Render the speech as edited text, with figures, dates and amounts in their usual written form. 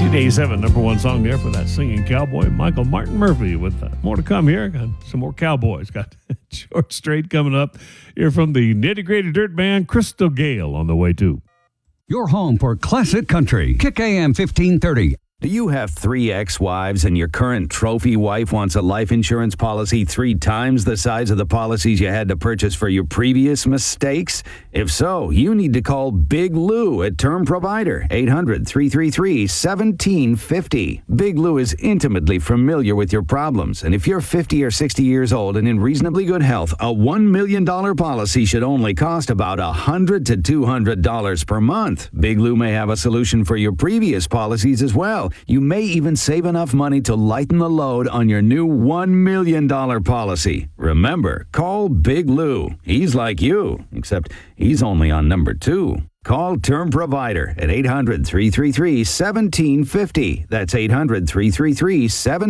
1987, number one song there for that singing cowboy, Michael Martin Murphey, with more to come here. Got some more cowboys. Got George Strait coming up here from the Nitty Gritty Dirt Band, Crystal Gale on the way too. Your home for classic country. Kick AM 1530. Do you have 3 ex-wives and your current trophy wife wants a life insurance policy 3 times the size of the policies you had to purchase for your previous mistakes? If so, you need to call Big Lou at Term Provider, 800-333-1750. Big Lou is intimately familiar with your problems, and if you're 50 or 60 years old and in reasonably good health, a $1 million policy should only cost about $100 to $200 per month. Big Lou may have a solution for your previous policies as well. You may even save enough money to lighten the load on your new $1 million policy. Remember, call Big Lou. He's like you, except he's only on number 2. Call Term Provider at 800-333-1750. That's 800-333-1750.